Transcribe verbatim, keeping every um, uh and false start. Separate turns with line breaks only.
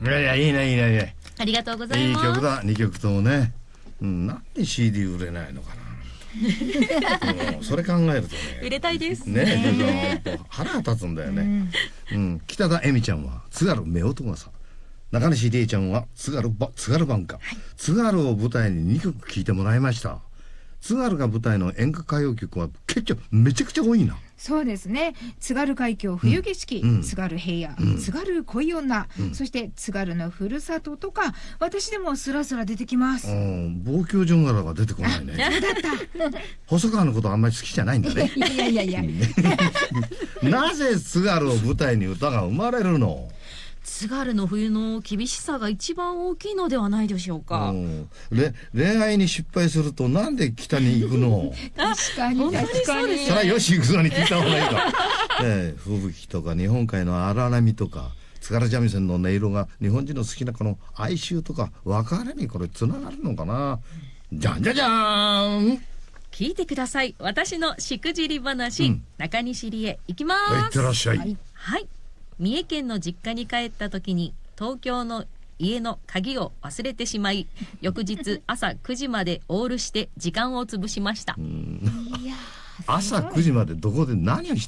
いやいや、いいねいいねいいね。
ありがとうございます。
いい曲だ、にきょくともね。うん、なんで シーディー 売れないのかな。もうそれ考えるとね。
売れたいです
ね。
ね。
ね腹が立つんだよね。うん、うん、北田恵美ちゃんは津軽夫婦さ。中西理恵ちゃんは津軽ば津軽版歌、はい、津軽を舞台ににきょく聴いてもらいました。津軽が舞台の演歌歌謡曲は結構めちゃくちゃ多いな。
そうですね。津軽海峡冬景色、うん、津軽平野、うん、津軽恋女、うん、そして津軽のふるさととか、私でもスラスラ出てきます。
望郷ジョンガラが出てこないね。
そうだった。
細川のことあんまり好きじゃないんだね。
いやいやいやいや。
なぜ津軽を舞台に歌が生まれるの？
津軽の冬の厳しさが一番大きいのではないでしょうか。
れ恋愛に失敗するとなんで北に行くの？
確かに確かに。
それはよし行くぞに聞いた方がいいか。ええ、吹雪とか日本海の荒波とか津軽三味線の音色が日本人の好きなこの哀愁とか別れにこれつながるのかな。じゃんじゃじゃーん。
聞いてください。私のしくじり話、うん、中西理恵いきます。
いってらっしゃい。はい、
はい、三重県の実家に帰った時に東京の家の鍵を忘れてしまい、翌日朝くじまでオールして時間を潰しました。
朝くじまでどこで何をして